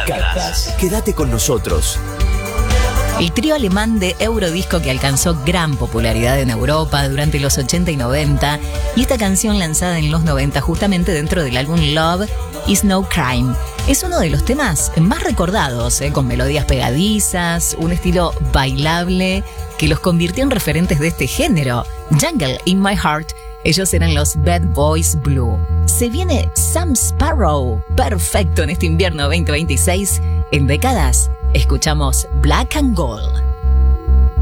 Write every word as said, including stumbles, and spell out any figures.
Cartas. Quédate con nosotros. El trío alemán de Eurodisco que alcanzó gran popularidad en Europa durante los ochenta y noventa, y esta canción lanzada en los noventa justamente dentro del álbum Love Is No Crime. Es uno de los temas más recordados, ¿eh? Con melodías pegadizas, un estilo bailable que los convirtió en referentes de este género. Jungle in My Heart, ellos eran los Bad Boys Blue. Se viene Sam Sparrow, perfecto en este invierno veinte veintiséis. En décadas, escuchamos Black and Gold.